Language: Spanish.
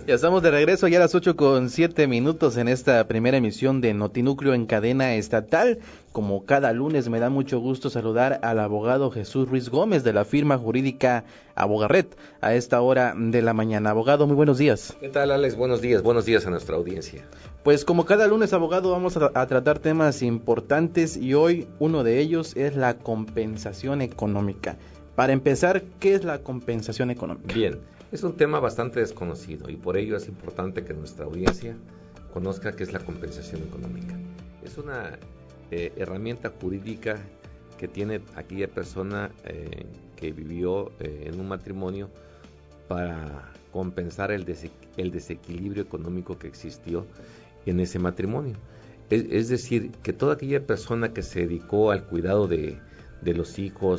Ya estamos de regreso ya a las 8:07 en esta primera emisión de Notinúcleo en cadena estatal. Como cada lunes me da mucho gusto saludar al abogado Jesús Ruiz Gómez de la firma jurídica Abogarret a esta hora de la mañana. Abogado, muy buenos días. ¿Qué tal, Alex? Buenos días a nuestra audiencia. Pues como cada lunes, abogado, vamos a tratar temas importantes y hoy uno de ellos es la compensación económica. Para empezar, ¿qué es la compensación económica? Bien, es un tema bastante desconocido y por ello es importante que nuestra audiencia conozca qué es la compensación económica. Es una herramienta jurídica que tiene aquella persona que vivió en un matrimonio para compensar el desequilibrio económico que existió en ese matrimonio. Es decir, que toda aquella persona que se dedicó al cuidado de los hijos